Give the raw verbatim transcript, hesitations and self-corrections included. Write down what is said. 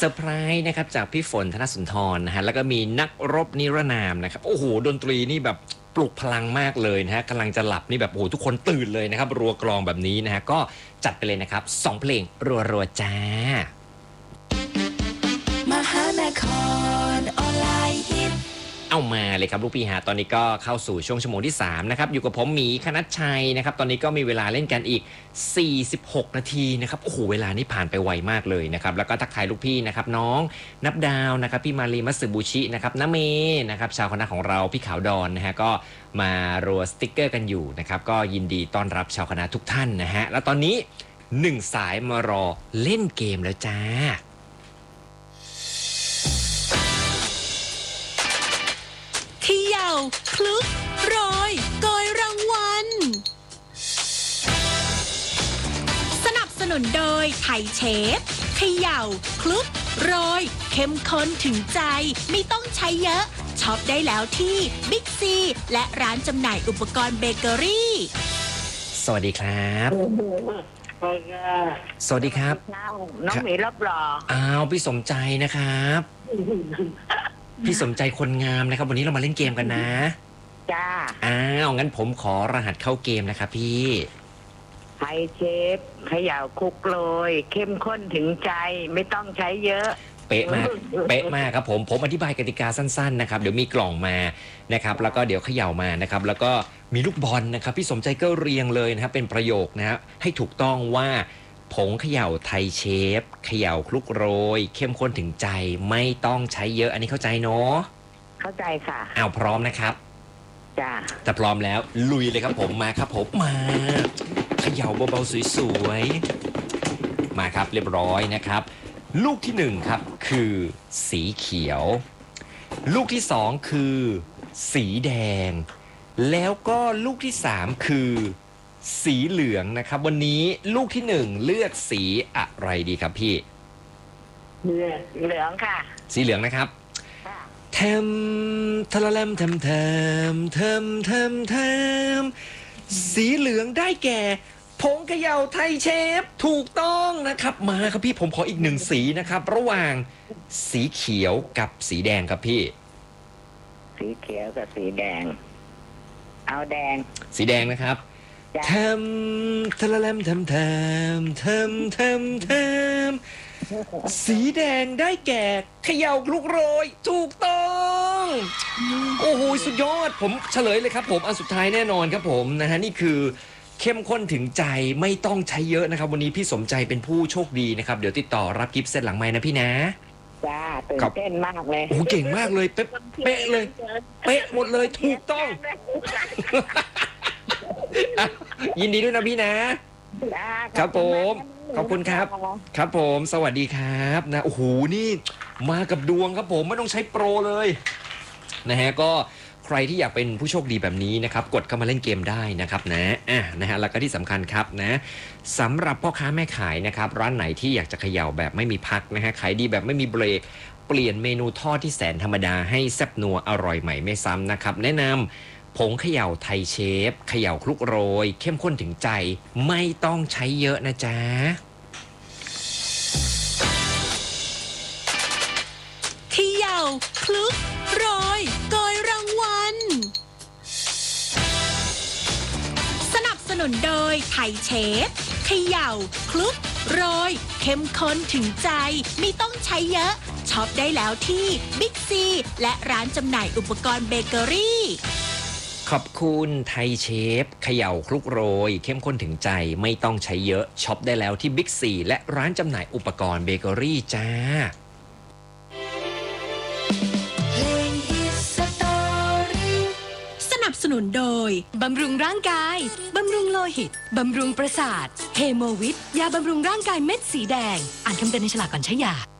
อร์ไพรส์นะครับจากพี่ฝนธนสุนทรนะฮะแล้วก็มีนักรบนิรนามนะครับโอ้โหดนตรีนี่แบบปลุกพลังมากเลยนะฮะกำลังจะหลับนี่แบบโอ้โหทุกคนตื่นเลยนะครับรัวกลองแบบนี้นะฮะก็จัดไปเลยนะครับสองเพลงรัวๆจ้ามหานครออนไลน์ฮิตเอามาเลยครับลูกพี่ฮะตอนนี้ก็เข้าสู่ช่วงชั่วโมงที่สามนะครับอยู่กับผมหมีคณัชชัยนะครับตอนนี้ก็มีเวลาเล่นกันอีกสี่สิบหกนาทีนะครับโอ้โหเวลานี่ผ่านไปไวมากเลยนะครับแล้วก็ทักทายลูกพี่นะครับน้องนับดาวนะครับพี่มารีมัตสึบุชินะครับน้าเมนะครับชาวคณะของเราพี่ขาวดอนนะฮะก็มารัวสติ๊กเกอร์กันอยู่นะครับก็ยินดีต้อนรับชาวคณะทุกท่านนะฮะแล้วตอนนี้หนึ่งสายมารอเล่นเกมแล้วจ้าเขย่าคลุกโรยโกยรางวัลสนับสนุนโดยไทยเชฟเขย่าคลุกโรยเข้มข้นถึงใจไม่ต้องใช้เยอะช็อปได้แล้วที่บิ๊กซีและร้านจำหน่ายอุปกรณ์เบเกอรี่สวัสดีครับสวัสดีครับน้องหมีรับรออ้าวพี่สมใจนะครับพี่สมใจคนงามนะครับวันนี้เรามาเล่นเกมกันนะจ้าอ้าวงั้นผมขอรหัสเข้าเกมนะครับพี่ไทยเชฟเขย่าคลุกโรยเข้มข้นถึงใจไม่ต้องใช้เยอะเป๊ะมากเป๊ะมากครับผมผมอธิบายกติกาสั้นๆนะครับเดี๋ยวมีกล่องมานะครับแล้วก็เดี๋ยวเขย่ามานะครับแล้วก็มีลูกบอลนะครับพี่สมใจก็เรียงเลยนะครับเป็นประโยคนะฮะให้ถูกต้องว่าผงเขย่าไทยเชฟเขย่าคลุกโรยเข้มข้นถึงใจไม่ต้องใช้เยอะอันนี้เข้าใจเนาะเข้าใจค่ะอ้าวพร้อมนะครับจ้าแต่พร้อมแล้วลุยเลยครับผมมาครับผมมาเขย่าเบาๆสวยๆมาครับเรียบร้อยนะครับลูกที่หนึ่งครับคือสีเขียวลูกที่สองคือสีแดงแล้วก็ลูกที่สามคือสีเหลืองนะครับวันนี้ลูกที่หนึ่งเลือกสีอะไรดีครับพี่เหลืองเหลืองค่ะสีเหลืองนะครับเทมทะละแลมเทมเทมเทมเทมเทมสีเหลืองได้แก่ผงเขย่าไทยเชฟถูกต้องนะครับมาครับพี่ผมขออีกหนึ่งสีนะครับระหว่างสีเขียวกับสีแดงครับพี่สีเขียวกับสีแดงเอาแดงสีแดงนะครับเทมทะละแลมเทมเทมเทมเทมเทมสีแดงได้แก่เขย่าคลุกโรยถูกต้องโอ้โหสุดยอดผมเฉลยเลยครับผมอันสุดท้ายแน่นอนครับผมนะฮะนี่คือเข้มข้นถึงใจไม่ต้องใช้เยอะนะครับวันนี้พี่สมใจเป็นผู้โชคดีนะครับเดี๋ยวติดต่อรับกิฟต์เซตหลังไมค์นะพี่นะจ้าตื่นเต้นมากเลยโอ้เก่งมากเลยเป๊ะเป๊ะเลยเป๊ะหมดเลยถูกต้องยินดีด้วยนะพี่นะครับผมขอบคุณครับครับผมสวัสดีครับนะโอ้โหนี่มากับดวงครับผมไม่ต้องใช้โปรเลยนะฮะก็ใครที่อยากเป็นผู้โชคดีแบบนี้นะครับกดเข้ามาเล่นเกมได้นะครับนะอ่ะนะฮะแล้วก็ที่สำคัญครับนะสำหรับพ่อค้าแม่ขายนะครับร้านไหนที่อยากจะเขย่าแบบไม่มีพักนะฮะขายดีแบบไม่มีเบรกเปลี่ยนเมนูทอดที่แสนธรรมดาให้แซ่บนัวอร่อยใหม่ไม่ซ้ำนะครับแนะนำผงเขย่าไทยเชฟเขย่าคลุกโรยเข้มข้นถึงใจไม่ต้องใช้เยอะนะจ๊ะเขย่าคลุกโรยโกยรางวัลสนับสนุนโดยไทยเชฟเขย่าคลุกโรยเข้มข้นถึงใจไม่ต้องใช้เยอะช็อปได้แล้วที่บิ๊กซีและร้านจำหน่ายอุปกรณ์เบเกอรี่ขอบคุณไทยเชฟเขย่าคลุกโรยเข้มข้นถึงใจไม่ต้องใช้เยอะช็อปได้แล้วที่บิ๊กซีและร้านจำหน่ายอุปกรณ์เบเกอรี่จ้าสนับสนุนโดยบำรุงร่างกายบำรุงโลหิตบำรุงประสาทเฮโมวิทยาบำรุงร่างกายเม็ดสีแดงอ่านคำเตือนในฉลากก่อนใช้ยา